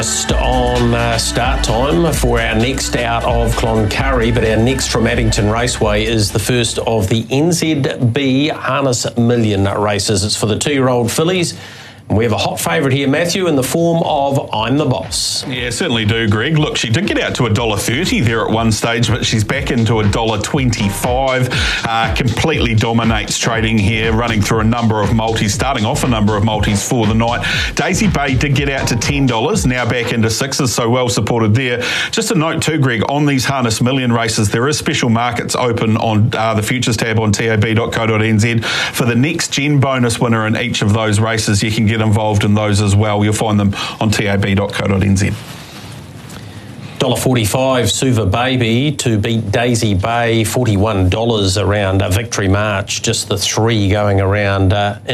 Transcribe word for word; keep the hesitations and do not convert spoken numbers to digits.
On uh, start time for our next out of Cloncurry, but our next from Addington Raceway is the first of the N Z B Harness Million races. It's for the two-year-old fillies. We have a hot favourite here, Matthew, in the form of I'm the Boss. Yeah, certainly do, Greg. Look, she did get out to one dollar thirty there at one stage, but she's back into one dollar twenty-five. Uh, completely dominates trading here, running through a number of multis, starting off a number of multis for the night. Daisy Bay did get out to ten dollars, now back into sixes, so well supported there. Just a note too, Greg, on these Harness Million races, there is special markets open on uh, the Futures tab on tab dot co dot n z. For the next gen bonus winner in each of those races, you can get involved in those as well. You'll find them on tab dot co dot n z. one dollar forty-five Suva Baby to beat Daisy Bay, forty-one dollars around uh, Victory March, just the three going around uh,